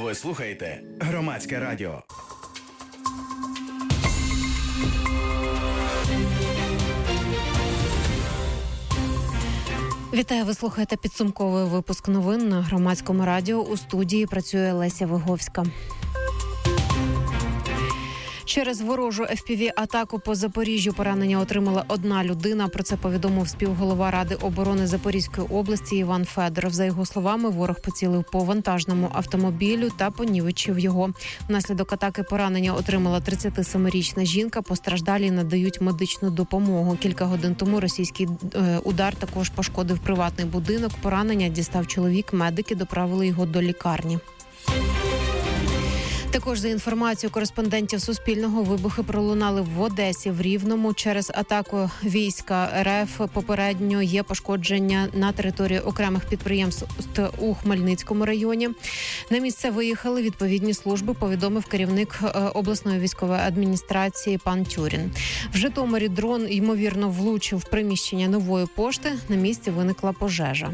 Ви слухаєте Громадське радіо. Вітаю, ви слухаєте підсумковий випуск новин на Громадському радіо. У студії працює Леся Виговська. Через ворожу FPV-атаку по Запоріжжю поранення отримала одна людина. Про це повідомив співголова Ради оборони Запорізької області Іван Федоров. За його словами, ворог поцілив по вантажному автомобілю та понівечив його. Внаслідок атаки поранення отримала 37-річна жінка. Постраждалі надають медичну допомогу. Кілька годин тому російський удар також пошкодив приватний будинок. Поранення дістав чоловік. Медики доправили його до лікарні. Також за інформацією кореспондентів Суспільного, вибухи пролунали в Одесі, в Рівному. Через атаку війська РФ попередньо є пошкодження на території окремих підприємств у Хмельницькому районі. На місце виїхали відповідні служби, повідомив керівник обласної військової адміністрації пан Тюрін. В Житомирі дрон, ймовірно, влучив в приміщення Нової пошти. На місці виникла пожежа.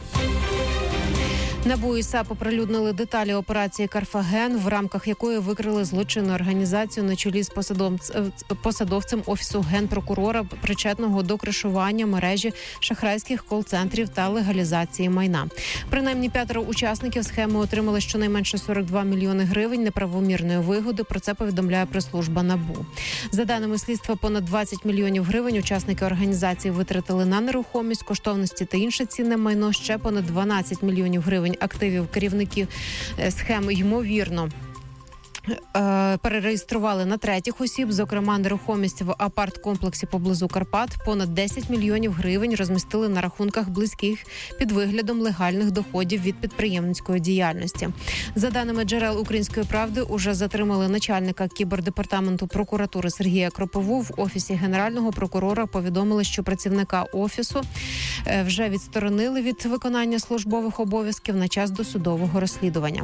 НАБУ і САП оприлюднили деталі операції «Карфаген», в рамках якої викрили злочинну організацію на чолі з посадовцем Офісу Генпрокурора, причетного до кришування мережі шахрайських кол-центрів та легалізації майна. Принаймні 5 учасників схеми отримали щонайменше 42 мільйони гривень неправомірної вигоди. Про це повідомляє прес-служба НАБУ. За даними слідства, понад 20 мільйонів гривень учасники організації витратили на нерухомість, коштовності та інше цінне майно. Ще понад 12 мільйонів гривень активів керівників схем, ймовірно, перереєстрували на третіх осіб, зокрема нерухомість в апарт-комплексі поблизу Карпат. Понад 10 мільйонів гривень розмістили на рахунках близьких під виглядом легальних доходів від підприємницької діяльності. За даними джерел «Української правди», уже затримали начальника кібердепартаменту прокуратури Сергія Кропову. В Офісі Генерального прокурора повідомили, що працівника Офісу вже відсторонили від виконання службових обов'язків на час досудового розслідування.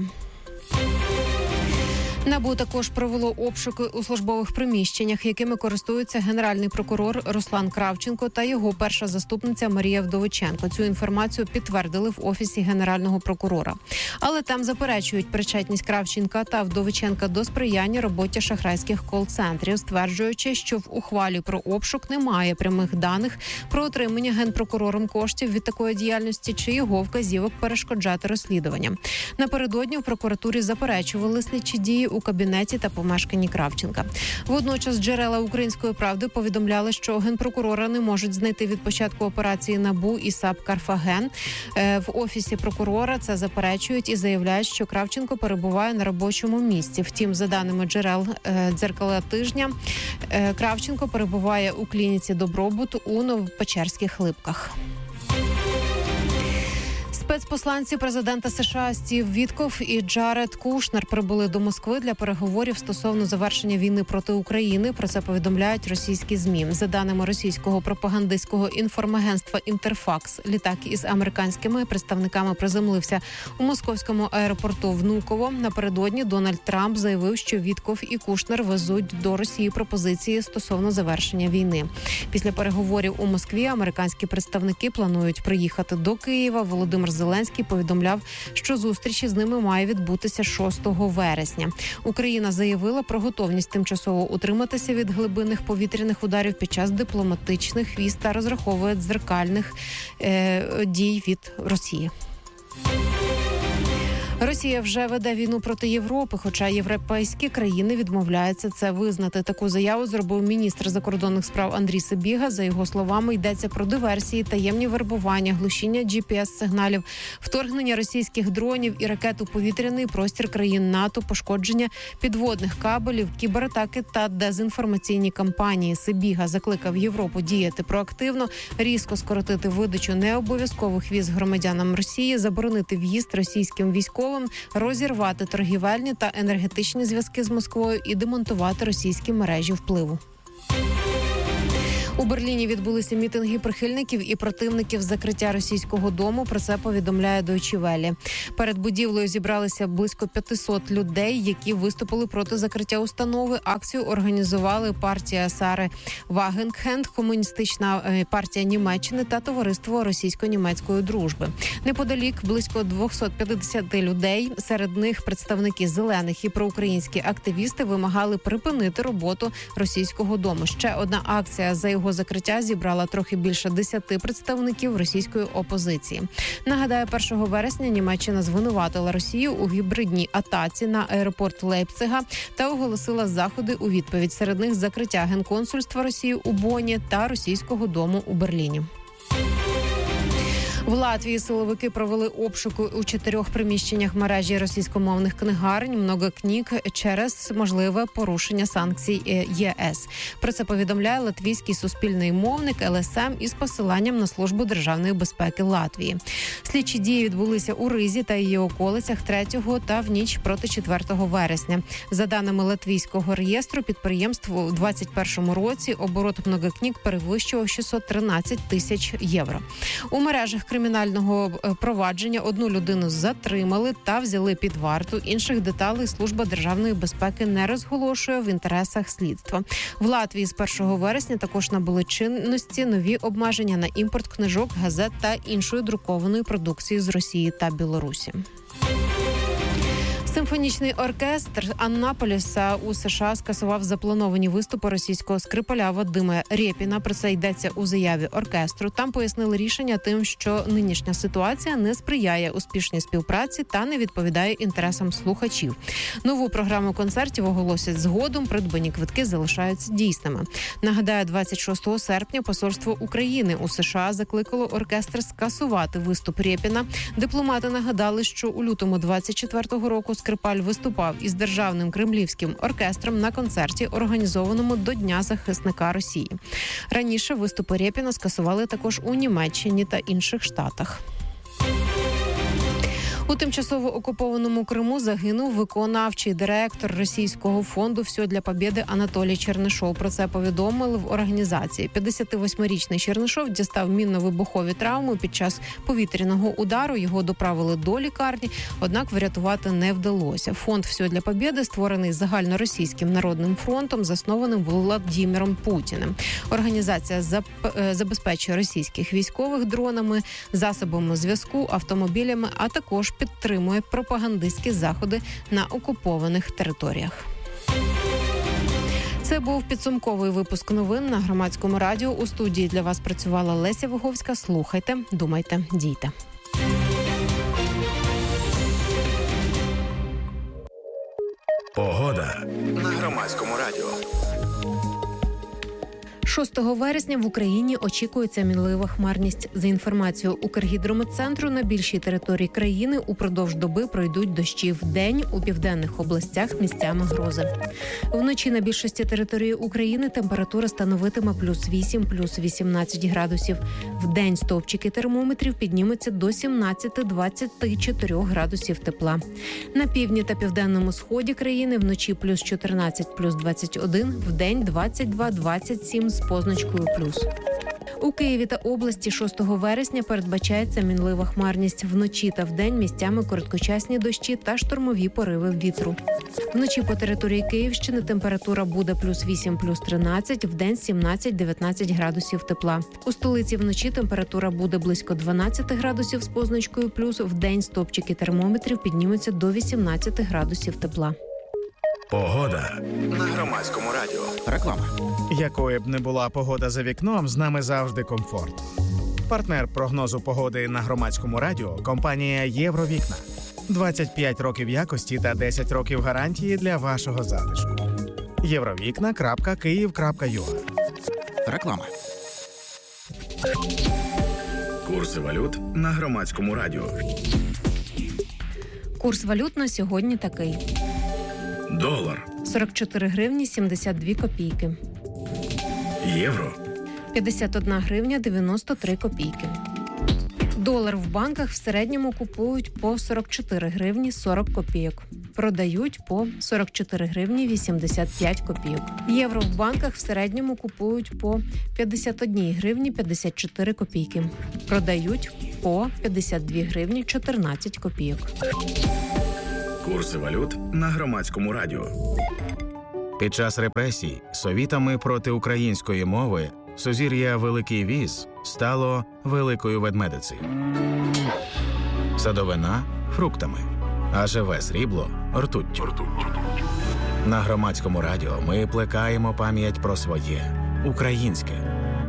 НАБУ також провело обшуки у службових приміщеннях, якими користується генеральний прокурор Руслан Кравченко та його перша заступниця Марія Вдовиченко. Цю інформацію підтвердили в Офісі Генерального прокурора. Але там заперечують причетність Кравченка та Вдовиченка до сприяння роботі шахрайських кол-центрів, стверджуючи, що в ухвалі про обшук немає прямих даних про отримання генпрокурором коштів від такої діяльності чи його вказівок перешкоджати розслідуванням. Напередодні в прокуратурі заперечували слідчі дії у кабінеті та помешканні Кравченка. Водночас джерела «Української правди» повідомляли, що генпрокурора не можуть знайти від початку операції НАБУ і САП «Карфаген». В Офісі прокурора це заперечують і заявляють, що Кравченко перебуває на робочому місці. Втім, за даними джерел «Дзеркала тижня», Кравченко перебуває у клініці «Добробут» у Новопечерських Липках. Спецпосланці президента США Стів Віткоф і Джаред Кушнер прибули до Москви для переговорів стосовно завершення війни проти України. Про це повідомляють російські ЗМІ. За даними російського пропагандистського інформагентства «Інтерфакс», літак із американськими представниками приземлився у московському аеропорту Внуково. Напередодні Дональд Трамп заявив, що Віткоф і Кушнер везуть до Росії пропозиції стосовно завершення війни. Після переговорів у Москві американські представники планують приїхати до Києва. Володимир Зеленський повідомляв, що зустріч із ними має відбутися 6 вересня. Україна заявила про готовність тимчасово утриматися від глибинних повітряних ударів під час дипломатичних віз та розраховує дзеркальних дій від Росії. Росія вже веде війну проти Європи, хоча європейські країни відмовляються це визнати. Таку заяву зробив міністр закордонних справ Андрій Сибіга. За його словами, йдеться про диверсії, таємні вербування, глушіння GPS-сигналів, вторгнення російських дронів і ракет у повітряний простір країн НАТО, пошкодження підводних кабелів, кібератаки та дезінформаційні кампанії. Сибіга закликав Європу діяти проактивно, різко скоротити видачу необов'язкових віз громадянам Росії, заборонити в'їзд російським військовим, розірвати торгівельні та енергетичні зв'язки з Москвою і демонтувати російські мережі впливу. У Берліні відбулися мітинги прихильників і противників закриття російського дому. Про це повідомляє Deutsche Welle. Перед будівлею зібралися близько 500 людей, які виступили проти закриття установи. Акцію організували партія Сари Вагенхенд, Комуністична партія Німеччини та Товариство російсько-німецької дружби. Неподалік близько 250 людей, серед них представники зелених і проукраїнські активісти вимагали припинити роботу російського дому. Ще одна акція за його закриття зібрала трохи більше 10 представників російської опозиції. Нагадаю, 1 вересня Німеччина звинуватила Росію у гібридній атаці на аеропорт Лейпцига та оголосила заходи у відповідь. Серед них закриття генконсульства Росії у Бонні та російського дому у Берліні. В Латвії силовики провели обшуки у 4 приміщеннях мережі російськомовних книгарень «Много книг» через можливе порушення санкцій ЄС. Про це повідомляє латвійський суспільний мовник ЛСМ із посиланням на Службу державної безпеки Латвії. Слідчі дії відбулися у Ризі та її околицях 3 та в ніч проти 4 вересня. За даними латвійського реєстру підприємств, у 2021 році оборот «Много книг» перевищував 613 тисяч євро. У мережах кримінального провадження одну людину затримали та взяли під варту. Інших деталей Служба державної безпеки не розголошує в інтересах слідства. В Латвії з 1 вересня також набули чинності нові обмеження на імпорт книжок, газет та іншої друкованої продукції з Росії та Білорусі. Симфонічний оркестр Аннаполіса у США скасував заплановані виступи російського скрипаля Вадима Рєпіна. Про це йдеться у заяві оркестру. Там пояснили рішення тим, що нинішня ситуація не сприяє успішній співпраці та не відповідає інтересам слухачів. Нову програму концертів оголосять згодом, придбані квитки залишаються дійсними. Нагадаю, 26 серпня посольство України у США закликало оркестр скасувати виступ Рєпіна. Дипломати нагадали, що у лютому 24-го року скрипаль виступав із державним кремлівським оркестром на концерті, організованому до Дня захисника Росії. Раніше виступи Рєпіна скасували також у Німеччині та інших штатах. У тимчасово окупованому Криму загинув виконавчий директор російського фонду «Все для Побєди» Анатолій Чернишов. Про це повідомили в організації. 58-річний Чернишов дістав мінно-вибухові травми під час повітряного удару. Його доправили до лікарні, однак врятувати не вдалося. Фонд «Все для Побєди» створений загальноросійським народним фронтом, заснованим Володимиром Путіним. Організація забезпечує російських військових дронами, засобами зв'язку, автомобілями, а також підтримує пропагандистські заходи на окупованих територіях. Це був підсумковий випуск новин на Громадському радіо. У студії для вас працювала Леся Виговська. Слухайте, думайте, дійте. Погода на Громадському радіо. 6 вересня в Україні очікується мінлива хмарність. За інформацією Укргідрометцентру, на більшій території країни упродовж доби пройдуть дощі. Вдень у південних областях місцями грози. Вночі на більшості території України температура становитиме +8, +18 градусів. Вдень стовпчики термометрів піднімуться до 17-24 градусів тепла. На півдні та південному сході країни вночі +14, +21, вдень 22-27 з позначкою плюс. У Києві та області 6 вересня передбачається мінлива хмарність. Вночі та вдень місцями короткочасні дощі та штормові пориви вітру. Вночі по території Київщини температура буде +8, +13, вдень 17-19 градусів тепла. У столиці вночі температура буде близько 12 градусів з позначкою плюс, вдень стопчики термометрів піднімуться до 18 градусів тепла. Погода на Громадському радіо. Реклама. Якою б не була погода за вікном, з нами завжди комфорт. Партнер прогнозу погоди на Громадському радіо – компанія «Євровікна». 25 років якості та 10 років гарантії для вашого затишку. Євровікна.Київ.ua. Реклама. Курси валют на Громадському радіо. Курс валют на сьогодні такий. Долар. 44 гривні 72 копійки. Євро. 51 гривня 93 копійки. Долар в банках в середньому купують по 44 гривні 40 копійок. Продають по 44 гривні 85 копійок. Євро в банках в середньому купують по 51 гривні 54 копійки. Продають по 52 гривні 14 копійок. Курси валют на Громадському радіо. Під час репресій совітами проти української мови сузір'я Великий Віз стало Великою Ведмедицею. Садовина – фруктами, а живе срібло – ртуттю. На Громадському радіо ми плекаємо пам'ять про своє – українське.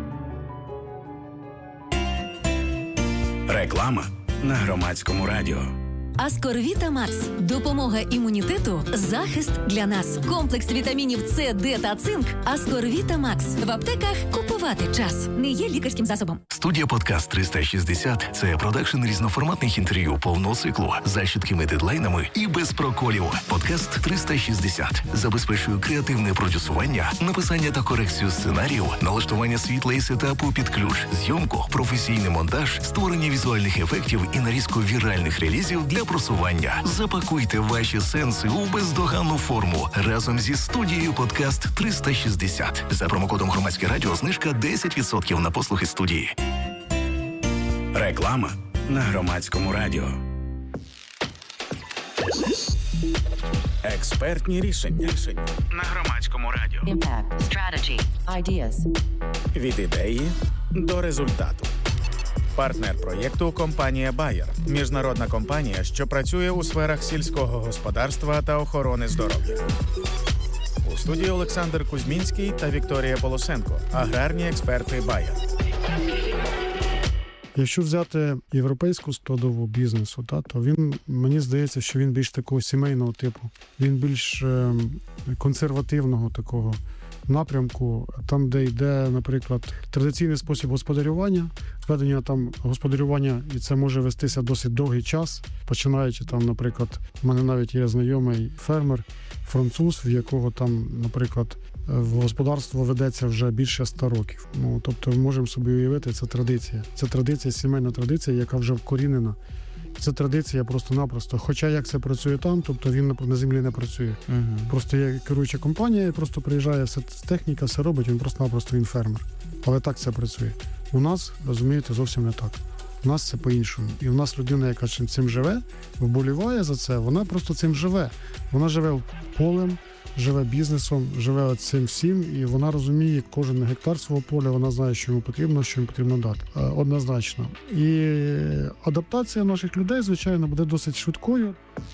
Реклама на Громадському радіо. Аскорвіта Макс. Допомога імунітету, захист для нас. Комплекс вітамінів С, Д та цинк. Аскорвіта Макс. В аптеках купувати час. Не є лікарським засобом. Студія «Подкаст 360» – це продакшн різноформатних інтерв'ю повного циклу за чіткими дедлайнами і без проколів. «Подкаст 360» забезпечує креативне продюсування, написання та корекцію сценарію, налаштування світла і сетапу під ключ, зйомку, професійний монтаж, створення візуальних ефектів і нарізку віральних релізів для просування. Запакуйте ваші сенси у бездоганну форму разом зі студією «Подкаст 360». За промокодом «Громадське радіо» знижка 10% на послуги студії. Реклама на Громадському радіо. Експертні рішення на Громадському радіо. Impact, strategy, ideas. Від ідеї до результату. Партнер проєкту – компанія Bayer. Міжнародна компанія, що працює у сферах сільського господарства та охорони здоров'я. У студії Олександр Кузьмінський та Вікторія Полосенко. Аграрні експерти Bayer. Якщо взяти європейську складову бізнесу, то він, мені здається, що він більш такого сімейного типу. Він більш консервативного такого напрямку, там, де йде, наприклад, традиційний спосіб господарювання, ведення там господарювання, і це може вестися досить довгий час, починаючи там, наприклад, в мене навіть є знайомий фермер, француз, в якого там, наприклад, господарство ведеться вже більше 100 років. Ну, тобто, можемо собі уявити, це традиція. Це традиція, сімейна традиція, яка вже вкорінена. Це традиція просто-напросто. Хоча як це працює там, тобто він на землі не працює. Просто є керуюча компанія, просто приїжджає, все техніка, все робить, він просто-напросто він фермер. Але так це працює. У нас, розумієте, зовсім не так. У нас це по-іншому. І у нас людина, яка цим живе, вболіває за це, вона просто цим живе. Вона живе полем, живе бізнесом, живе цим всім, і вона розуміє кожен гектар свого поля, вона знає, що йому потрібно, що йому потрібно дати. Однозначно. І адаптація наших людей, звичайно, буде досить швидкою.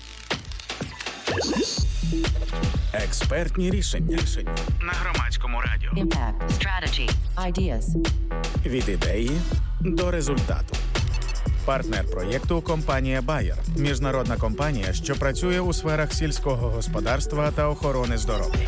Експертні рішення на Громадському радіо. Impact, strategy, ideas. Від ідеї до результату. Партнер проєкту – компанія Bayer. Міжнародна компанія, що працює у сферах сільського господарства та охорони здоров'я.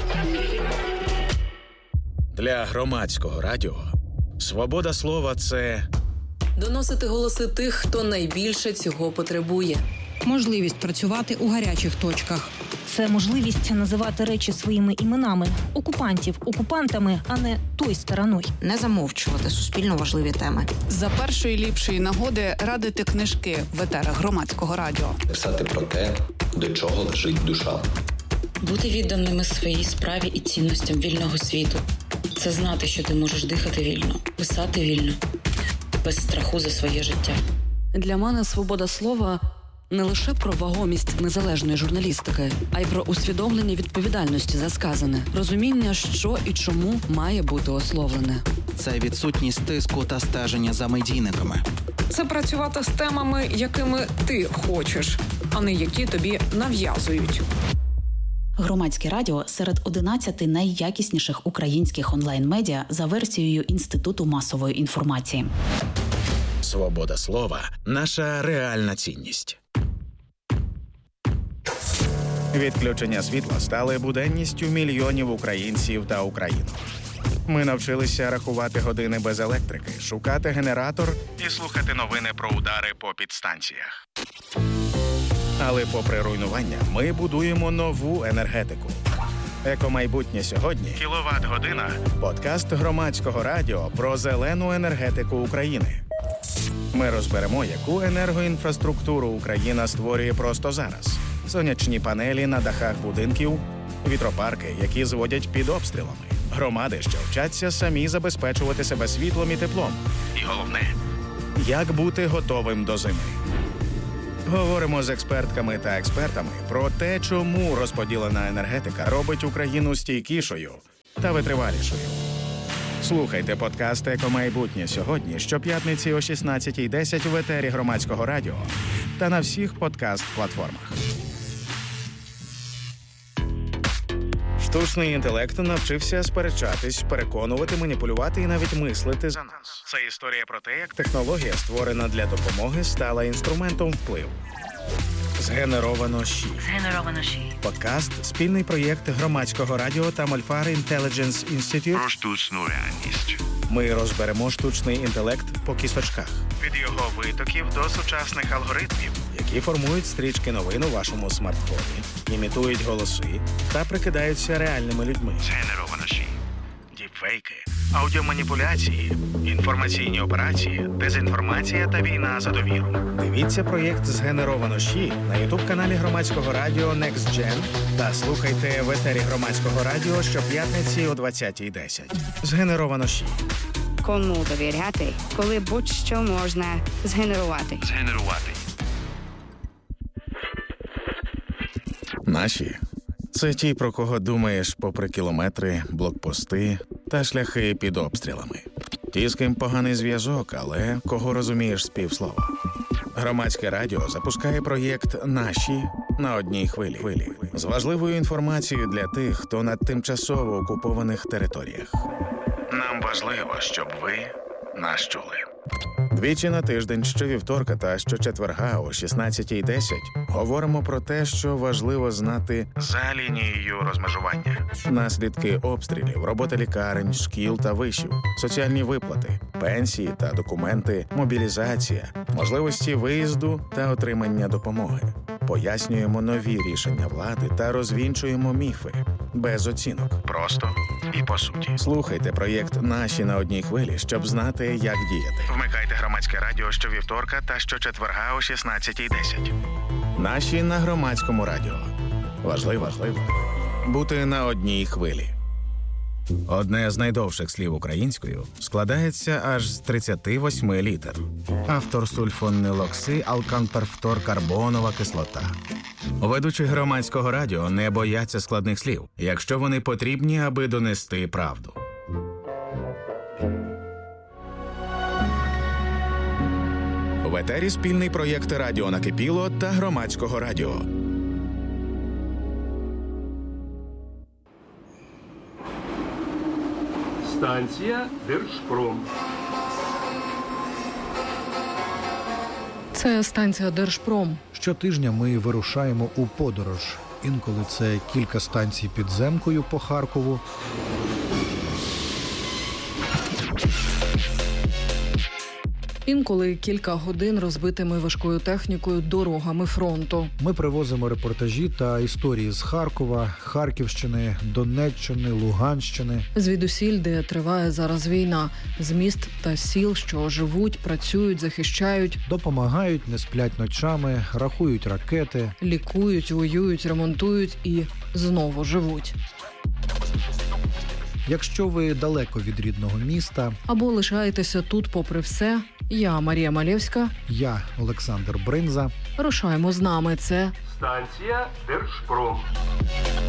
Для Громадського радіо свобода слова – це доносити голоси тих, хто найбільше цього потребує. Можливість працювати у гарячих точках. Це можливість називати речі своїми іменами. Окупантів окупантами, а не той стороною. Не замовчувати суспільно важливі теми. За першої ліпшої нагоди радити книжки в етерах Громадського радіо. Писати про те, до чого лежить душа. Бути відданими своїй справі і цінностям вільного світу. Це знати, що ти можеш дихати вільно, писати вільно, без страху за своє життя. Для мене свобода слова – не лише про вагомість незалежної журналістики, а й про усвідомлення відповідальності за сказане, розуміння, що і чому має бути ословлене. Це відсутність тиску та стеження за медійниками. Це працювати з темами, якими ти хочеш, а не які тобі нав'язують. Громадське радіо серед 11 найякісніших українських онлайн-медіа за версією Інституту масової інформації. свобода слова – наша реальна цінність. Відключення світла стали буденністю мільйонів українців та українок. Ми навчилися рахувати години без електрики, шукати генератор і слухати новини про удари по підстанціях. Але попри руйнування, ми будуємо нову енергетику. Екомайбутнє сьогодні – кіловат-година – подкаст Громадського радіо про зелену енергетику України. Ми розберемо, яку енергоінфраструктуру Україна створює просто зараз. Сонячні панелі на дахах будинків, вітропарки, які зводять під обстрілами, громади, що вчаться самі забезпечувати себе світлом і теплом. І головне, як бути готовим до зими. Говоримо з експертками та експертами про те, чому розподілена енергетика робить Україну стійкішою та витривалішою. Слухайте подкаст «Екомайбутнє» сьогодні, щоп'ятниці о 16:10 в етері Громадського радіо та на всіх подкаст-платформах. Штучний інтелект навчився сперечатись, переконувати, маніпулювати і навіть мислити за нас. Це історія про те, як технологія, створена для допомоги, стала інструментом впливу. Згенеровано ЩІ. Подкаст – спільний проєкт Громадського радіо та Мольфар Intelligence Institute про штучну реальність. Ми розберемо штучний інтелект по кісточках. Від його витоків до сучасних алгоритмів, які формують стрічки новин у вашому смартфоні, імітують голоси та прикидаються реальними людьми. Згенеровано ЩІ. Діпфейки, аудіоманіпуляції, інформаційні операції, дезінформація та війна за довіру. Дивіться проєкт «Згенеровано ЩІ» на ютуб-каналі Громадського радіо Next Gen та слухайте в етері Громадського радіо щоп'ятниці о 20:10. «Згенеровано ЩІ». Кому довіряти, коли будь-що можна згенерувати. Наші – це ті, про кого думаєш попри кілометри, блокпости та шляхи під обстрілами. Ті, з ким поганий зв'язок, але кого розумієш з півслова. Громадське радіо запускає проєкт «Наші» на одній хвилі. З важливою інформацією для тих, хто на тимчасово окупованих територіях. Нам важливо, щоб ви нас чули. Двічі на тиждень, щовівторка та щочетверга о 16:10 говоримо про те, що важливо знати за лінією розмежування. Наслідки обстрілів, робота лікарень, шкіл та вишів, соціальні виплати, пенсії та документи, мобілізація, можливості виїзду та отримання допомоги. Пояснюємо нові рішення влади та розвінчуємо міфи. Без оцінок. Просто і по суті. Слухайте проєкт «Наші» на одній хвилі, щоб знати, як діяти. Вмикайте Громадське радіо щовівторка та щочетверга о 16:10. «Наші» на Громадському радіо. Важливо бути на одній хвилі. Одне з найдовших слів українською складається аж з 38 літер. Автор сульфонилокси алканперфторкарбонова кислота. Ведучі Громадського радіо не бояться складних слів, якщо вони потрібні, аби донести правду. В етері спільний проєкт «Радіо накипіло» та Громадського радіо. Станція Держпром. Це станція Держпром. Щотижня ми вирушаємо у подорож. Інколи це кілька станцій підземкою по Харкову. Інколи кілька годин розбитими важкою технікою дорогами фронту. Ми привозимо репортажі та історії з Харкова, Харківщини, Донеччини, Луганщини. Звідусіль, де триває зараз війна. З міст та сіл, що живуть, працюють, захищають. Допомагають, не сплять ночами, рахують ракети. Лікують, воюють, ремонтують і знову живуть. Якщо ви далеко від рідного міста або лишаєтеся тут попри все, я Марія Малєвська, я Олександр Бринза. Рушаємо з нами. Це станція Держпром.